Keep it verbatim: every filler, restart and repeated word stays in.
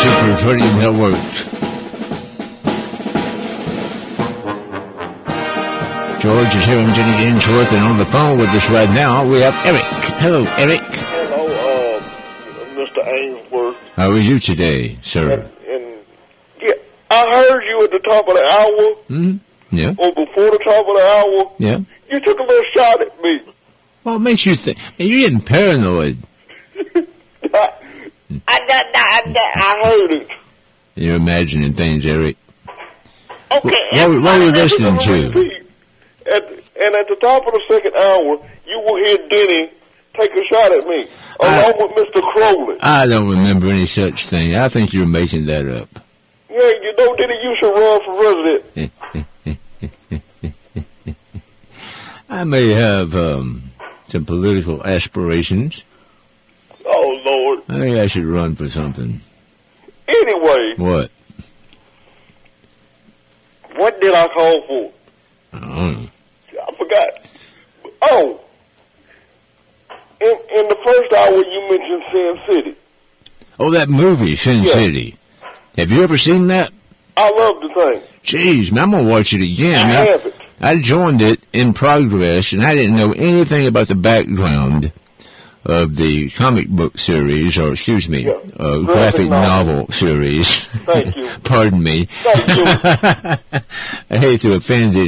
Super Trading Network. George is here in Jenny Ainsworth, and on the phone with us right now, we have Eric. Hello, Eric. Hello, uh, Mister Ainsworth. How are you today, sir? And, and yeah, I heard you at the top of the hour. Mm-hmm. Yeah. Or before the top of the hour. Yeah. You took a little shot at me. Well, it makes you think. You're getting paranoid. I, I, I, I, I heard it. You're imagining things, Eric. Okay. What, what, what were you listening to? At, and at the top of the second hour, you will hear Denny take a shot at me, along I, with Mister Crowley. I don't remember any such thing. I think you're making that up. Yeah, you know, Denny, you should run for president. I may have um, some political aspirations. Oh, Lord. I think I should run for something. Anyway. What? What did I call for? I don't know. I forgot. Oh. In, in the first hour, you mentioned Sin City. Oh, that movie, Sin yeah. City. Have you ever seen that? I love the thing. Jeez, man, I'm going to watch it again. I now, have it. I joined it in progress, and I didn't know anything about the background of the comic book series, or excuse me, yeah. uh, graphic, graphic novel. novel series. Thank you. Pardon me. Thank you. I hate to offend you.